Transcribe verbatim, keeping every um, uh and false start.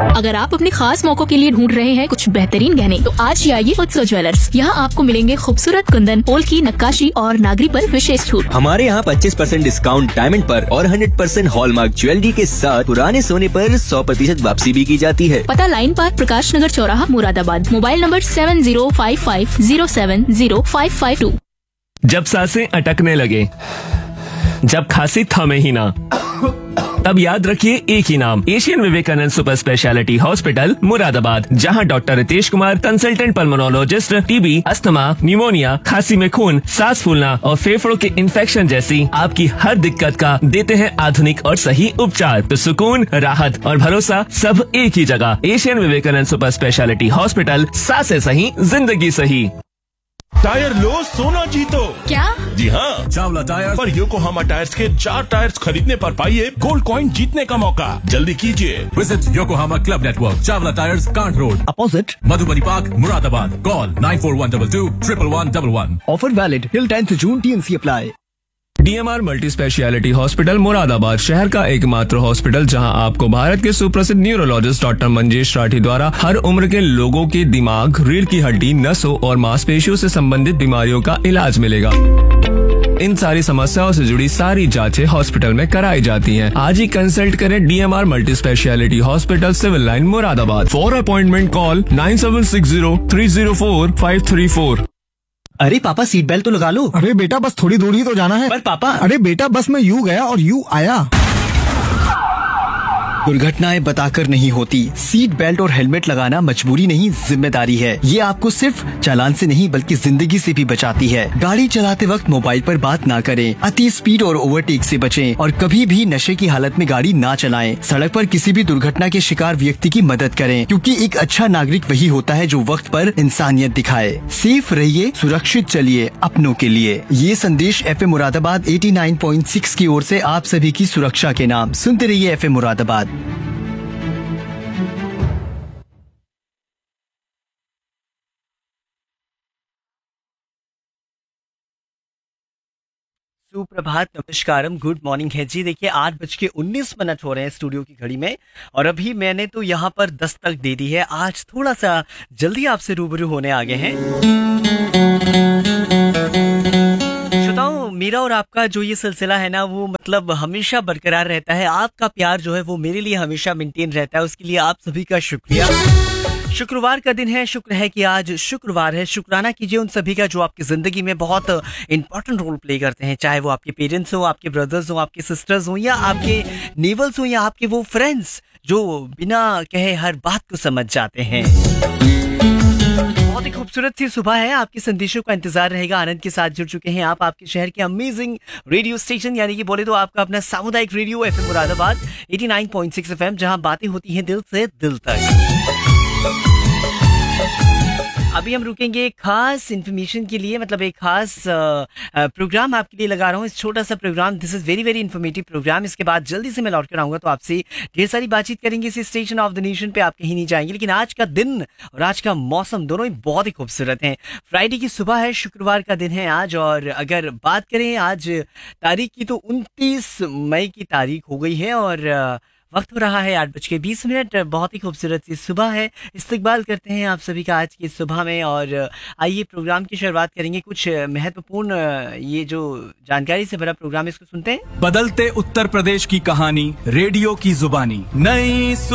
अगर आप अपने खास मौकों के लिए ढूंढ रहे हैं कुछ बेहतरीन गहने, तो आज ही आइए उत्सव ज्वेलर्स। यहाँ आपको मिलेंगे खूबसूरत कुंदन, पोल की नक्काशी और नागरी पर विशेष छूट। हमारे यहाँ पच्चीस परसेंट डिस्काउंट डायमंड पर और सौ परसेंट हॉलमार्क ज्वेलरी के साथ पुराने सोने पर सौ प्रतिशत वापसी भी की जाती है। पता लाइन पार्क, प्रकाश नगर चौराहा, Moradabad. Mobile number seven zero five five zero seven zero five five to. जब सांसें अटकने लगे, जब खांसी थमे ही ना, तब याद रखिए एक ही नाम, Asian Vivekananda super speciality hospital Moradabad, जहां doctor Ritesh Kumar, consultant pulmonologist, TB, asthma, pneumonia, खांसी में खून, सांस फूलना और फेफड़ों के इन्फेक्शन जैसी आपकी हर दिक्कत का देते हैं आधुनिक और सही उपचार। तो सुकून, राहत और भरोसा सब एक ही जगह। Asian Vivekananda super speciality hospital, सांसें सही, जिंदगी सही। टायर लो, सोना जीतो। क्या? जी हाँ, चावला टायर पर योकोहामा टायर्स के चार टायर्स खरीदने पर पाइए गोल्ड कॉइन जीतने का मौका। जल्दी कीजिए। Visit Yokohama club network, Chawla tyres, can't road, opposite Madhubani park, Moradabad. Call nine four one two to triple one double one. Offer valid till tenth June, T N C apply. DMR multi speciality hospital Moradabad, शहर का एकमात्र hospital जहां आपको भारत के सुप्रसिद्ध neurologist doctor Manjesh Rathi द्वारा हर उम्र के लोगों के दिमाग, रीढ़ की हड्डी, नसों और मांसपेशियों से संबंधित बीमारियों का इलाज मिलेगा। इन सारी समस्याओं से जुड़ी सारी जांचें हॉस्पिटल में कराई जाती हैं। आज ही कंसल्ट करें DMR multi speciality hospital, civil line, Moradabad. For appointment call nine seven six zero three zero four five three four. अरे पापा, सीट बेल्ट तो लगा लो। अरे बेटा, बस थोड़ी दूर ही तो जाना है। पर पापा। अरे बेटा, बस मैं यूं गया और यूं आया। दुर्घटनाएं बताकर नहीं होती, सीट बेल्ट और हेलमेट लगाना मजबूरी नहीं, जिम्मेदारी है। ये आपको सिर्फ चालान से नहीं बल्कि जिंदगी से भी बचाती है। गाड़ी चलाते वक्त मोबाइल पर बात ना करें, अति स्पीड और ओवरटेक से बचें और कभी भी नशे की हालत में गाड़ी ना चलाएं। सड़क पर किसी भी दुर्घटना के शिकार व्यक्ति की मदद करें, क्योंकि एक अच्छा नागरिक वही होता है जो वक्त पर इंसानियत दिखाए। सेफ रहिए, सुरक्षित चलिए, अपनों के लिए। ये संदेश F M Moradabad eighty nine point six की ओर से आप सभी की सुरक्षा के नाम। सुनते रहिए एफ एम मुरादाबाद। सुप्रभात, नमस्कारम, गुड मॉर्निंग है जी। देखिए आठ बज के उन्नीस मिनट हो रहे हैं स्टूडियो की घड़ी में और अभी मैंने तो यहाँ पर दस्तक दे दी है। आज थोड़ा सा जल्दी आपसे रूबरू होने आ गए हैं। श्रोताओं, मेरा और आपका जो ये सिलसिला है ना, वो मतलब हमेशा बरकरार रहता है। आपका प्यार जो है वो मेरे लिए हमेशा मेंटेन रहता है। उसके लिए आप सभी का शुक्रिया। शुक्रवार का दिन है, शुक्र है कि आज शुक्रवार है। शुक्राना कीजिए उन सभी का जो आपकी जिंदगी में बहुत इंपॉर्टेंट रोल प्ले करते हैं, चाहे वो आपके पेरेंट्स हो, आपके ब्रदर्स हो, आपके सिस्टर्स हो, या आपके नेबल्स हो, या आपके वो फ्रेंड्स जो बिना कहे हर बात को समझ जाते हैं। बहुत ही खूबसूरत सी सुबह है, आपके संदेशों का इंतजार रहेगा। आनंद के साथ जुड़ चुके हैं आप, आपके शहर के अमेजिंग रेडियो स्टेशन, यानी कि बोले तो आपका अपना सामुदायिक radio F M Moradabad eighty nine point six F M, जहां बातें होती हैं दिल से दिल तक। अभी हम रुकेंगे एक खास इन्फॉर्मेशन के लिए, मतलब एक खास प्रोग्राम आपके लिए लगा रहा हूँ। इस छोटा सा programme, this is very very informative programme. इसके बाद जल्दी से मैं लौट कर आऊंगा तो आपसे ढेर सारी बातचीत करेंगे इस स्टेशन ऑफ द नेशन पे। आप कहीं नहीं जाएंगे। लेकिन आज का दिन और आज का मौसम दोनों ही बहुत ही खूबसूरत हैं। फ्राइडे की सुबह है, शुक्रवार का दिन है आज, और अगर बात करें आज तारीख की तो उनतीस मई की तारीख हो गई है और वक्त हो रहा है आठ बज के बीस मिनट। बहुत ही खूबसूरत सी सुबह है। इस्तकबाल करते हैं आप सभी का आज की सुबह में, और आइए प्रोग्राम की शुरुआत करेंगे कुछ महत्वपूर्ण, ये जो जानकारी से भरा प्रोग्राम, इसको सुनते हैं। बदलते उत्तर प्रदेश की कहानी, रेडियो की जुबानी, नई